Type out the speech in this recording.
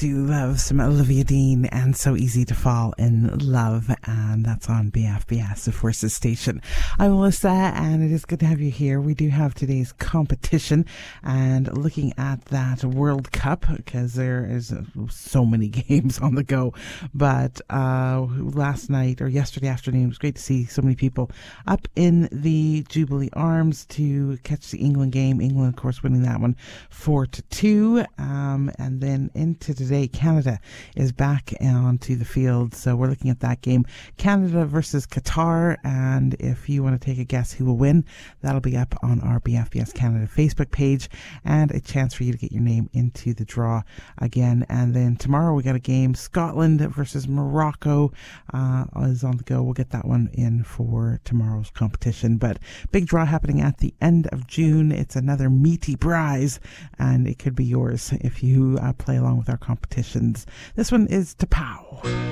do love some Olivia Dean and So Easy to Fall in Love, and that's on BFBS, the Forces Station. I'm Melissa, and it is good to have you here. We do have today's competition, and looking at that World Cup, because there is so many games on the go, but last night or yesterday afternoon, it was great to see so many people up in the Jubilee Arms to catch the England game. England, of course, winning that one 4-2, and then into today, Canada is back onto the field, so we're looking at that game, Canada versus Qatar, and if you want to take a guess who will win, that'll be up on our BFBS Canada Facebook page, and a chance for you to get your name into the draw again. And then tomorrow we got a game, Scotland versus Morocco is on the go. We'll get that one in for tomorrow's competition, but big draw happening at the end of June. It's another meaty prize, and it could be yours if you play along with our competitions. This one is T'Pau.